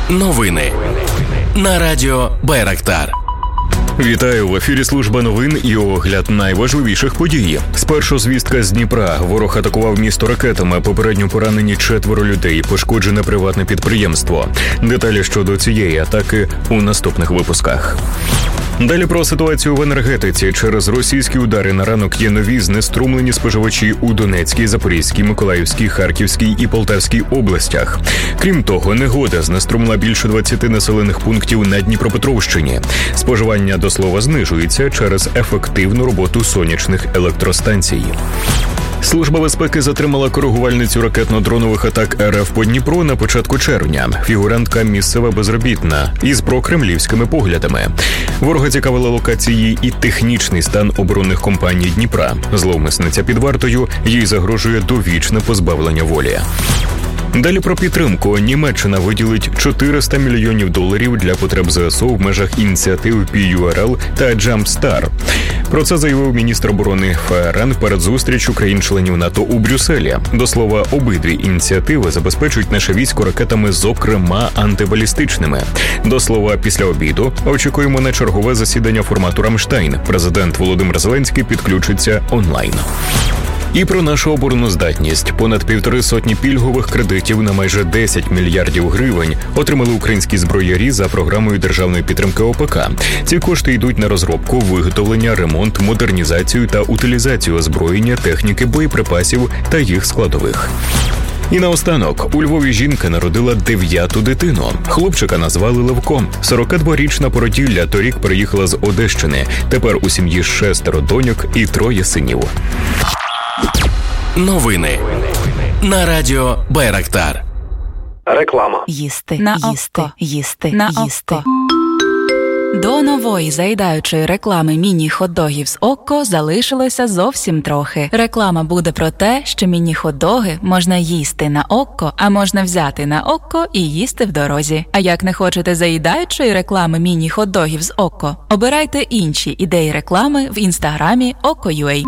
Новини на радіо Байрактар. Вітаю, в ефірі служба новин і огляд найважливіших подій. Спершу звістка з Дніпра. Ворог атакував місто ракетами, попередньо поранені 4 людей, пошкоджене приватне підприємство. Деталі щодо цієї атаки у наступних випусках. Далі про ситуацію в енергетиці. Через російські удари на ранок є нові знеструмлені споживачі у Донецькій, Запорізькій, Миколаївській, Харківській і Полтавській областях. Крім того, негода знеструмила більше 20 населених пунктів на Дніпропетровщині. Споживання, до слова, знижується через ефективну роботу сонячних електростанцій. Служба безпеки затримала коригувальницю ракетно-дронових атак РФ по Дніпру на початку червня. Фігурантка місцева безробітна із прокремлівськими поглядами. Ворога цікавила локації і технічний стан оборонних компаній Дніпра. Зловмисниця під вартою, їй загрожує довічне позбавлення волі. Далі про підтримку. Німеччина виділить $400 мільйонів для потреб ЗСУ в межах ініціатив PURL та Jumpstart. Про це заявив міністр оборони ФРН перед зустрічю країн-членів НАТО у Брюсселі. До слова, обидві ініціативи забезпечують наше військо ракетами, зокрема антибалістичними. До слова, після обіду очікуємо на чергове засідання формату «Рамштайн». Президент Володимир Зеленський підключиться онлайн. І про нашу обороноздатність. Понад 150 пільгових кредитів на майже 10 мільярдів гривень отримали українські зброярі за програмою державної підтримки ОПК. Ці кошти йдуть на розробку, виготовлення, ремонт, модернізацію та утилізацію озброєння, техніки, боєприпасів та їх складових. І наостанок, у Львові жінка народила 9-ту дитину. Хлопчика назвали Левком. 42-річна породілля торік переїхала з Одещини. Тепер у сім'ї 6 доньок і 3 синів. Новини на радіо Байрактар. Реклама. Їсти на око. Їсти на око. До нової заїдаючої реклами міні-хот-догів з Окко залишилося зовсім трохи. Реклама буде про те, що міні-хот-доги можна їсти на Окко, а можна взяти на Окко і їсти в дорозі. А як не хочете заїдаючої реклами міні-хот-догів з Окко, обирайте інші ідеї реклами в інстаграмі Okko.ua.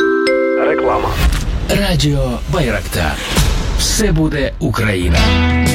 Реклама. Радіо Байрактар. Все буде Україна.